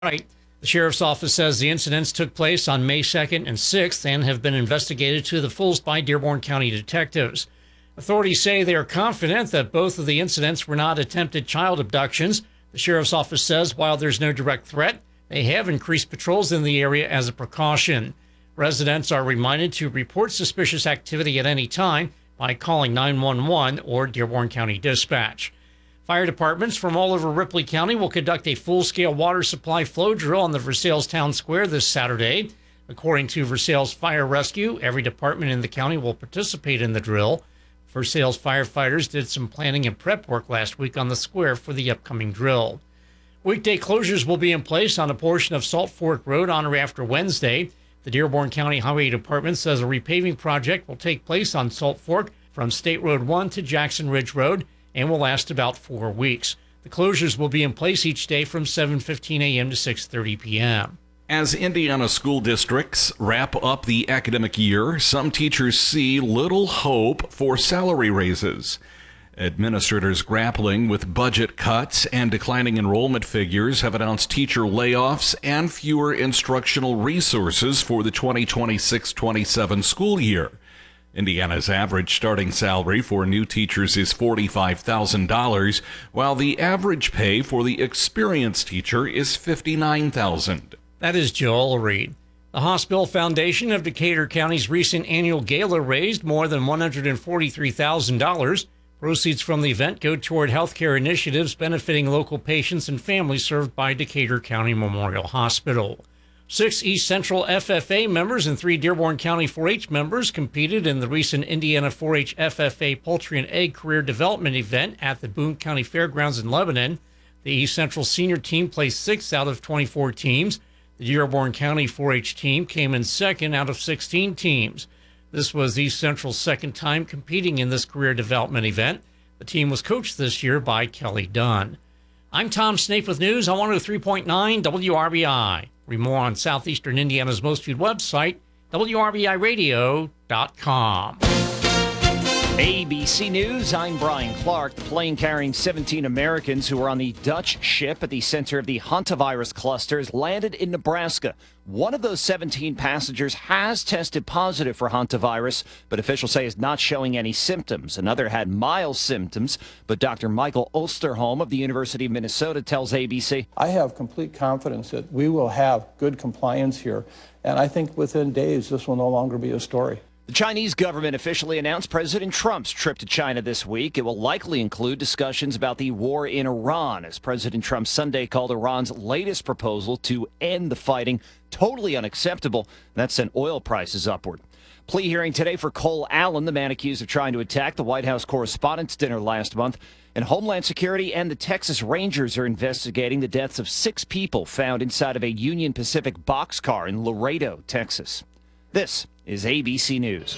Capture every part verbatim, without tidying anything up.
Right. The sheriff's office says the incidents took place on May second and sixth and have been investigated to the fullest by Dearborn County detectives. Authorities say they are confident that both of the incidents were not attempted child abductions. The sheriff's office says while there's no direct threat, they have increased patrols in the area as a precaution. Residents are reminded to report suspicious activity at any time by calling nine one one or Dearborn County Dispatch. Fire departments from all over Ripley County will conduct a full-scale water supply flow drill on the Versailles Town Square this Saturday. According to Versailles Fire Rescue, every department in the county will participate in the drill. Versailles firefighters did some planning and prep work last week on the square for the upcoming drill. Weekday closures will be in place on a portion of Salt Fork Road on or after Wednesday. The Dearborn County Highway Department says a repaving project will take place on Salt Fork from State Road one to Jackson Ridge Road and will last about four weeks. The closures will be in place each day from seven fifteen a.m. to six thirty p.m. As Indiana school districts wrap up the academic year, some teachers see little hope for salary raises. Administrators grappling with budget cuts and declining enrollment figures have announced teacher layoffs and fewer instructional resources for the twenty twenty-six twenty-seven school year. Indiana's average starting salary for new teachers is forty-five thousand dollars, while the average pay for the experienced teacher is fifty-nine thousand dollars. That is Joel Reed. The Hospital Foundation of Decatur County's recent annual gala raised more than one hundred forty-three thousand dollars. Proceeds from the event go toward healthcare initiatives benefiting local patients and families served by Decatur County Memorial Hospital. Six East Central F F A members and three Dearborn County four H members competed in the recent Indiana four H F F A Poultry and Egg Career Development event at the Boone County Fairgrounds in Lebanon. The East Central senior team placed sixth out of twenty-four teams. The Dearborn County four H team came in second out of sixteen teams. This was East Central's second time competing in this career development event. The team was coached this year by Kelly Dunn. I'm Tom Snape with news on one oh three point nine W R B I. Read more on Southeastern Indiana's most viewed website, W R B I radio dot com. A B C News, I'm Brian Clark. The plane carrying seventeen Americans who were on the Dutch ship at the center of the hantavirus clusters landed in Nebraska. One of those seventeen passengers has tested positive for hantavirus, but officials say is not showing any symptoms. Another had mild symptoms, but Doctor Michael Osterholm of the University of Minnesota tells A B C. I have complete confidence that we will have good compliance here, and I think within days this will no longer be a story. The Chinese government officially announced President Trump's trip to China this week. It will likely include discussions about the war in Iran, as President Trump Sunday called Iran's latest proposal to end the fighting totally unacceptable. That sent oil prices upward. Plea hearing today for Cole Allen, the man accused of trying to attack the White House Correspondents' Dinner last month. And Homeland Security and the Texas Rangers are investigating the deaths of six people found inside of a Union Pacific boxcar in Laredo, Texas. This is A B C News.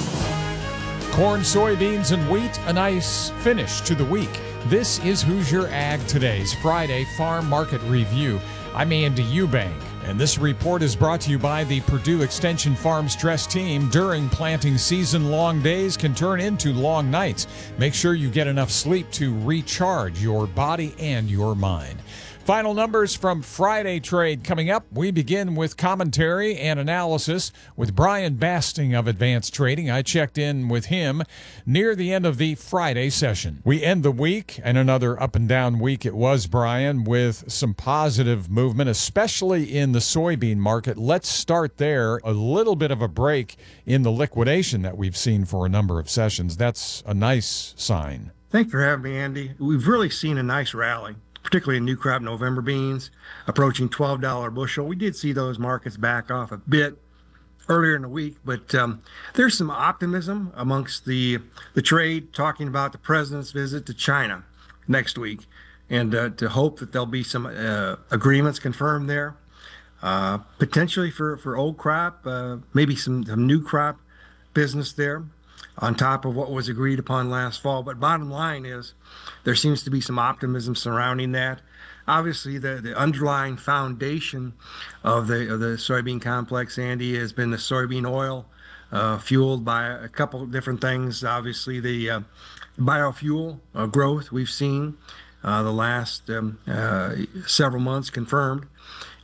Corn, soybeans, and wheat, a nice finish to the week. This is Hoosier Ag Today's Friday Farm Market Review. I'm Andy Eubank, and this report is brought to you by the Purdue Extension Farm Stress Team. During planting season, long days can turn into long nights. Make sure you get enough sleep to recharge your body and your mind. Final numbers from Friday trade coming up. We begin with commentary and analysis with Brian Basting of Advanced Trading. I checked in with him near the end of the Friday session. We end the week, and another up and down week it was, Brian, with some positive movement, especially in the soybean market. Let's start there. A little bit of a break in the liquidation that we've seen for a number of sessions. That's a nice sign. Thanks for having me, Andy. We've really seen a nice rally, particularly in new crop November beans, approaching twelve dollars a bushel. We did see those markets back off a bit earlier in the week, but um, there's some optimism amongst the the trade, talking about the president's visit to China next week, and uh, to hope that there'll be some uh, agreements confirmed there, uh, potentially for, for old crop, uh, maybe some, some new crop business there on top of what was agreed upon last fall. But bottom line is there seems to be some optimism surrounding that. Obviously, the, the underlying foundation of the of the soybean complex, Andy, has been the soybean oil, uh, fueled by a couple of different things. Obviously, the uh, biofuel uh, growth we've seen, uh, the last um, uh, several months confirmed.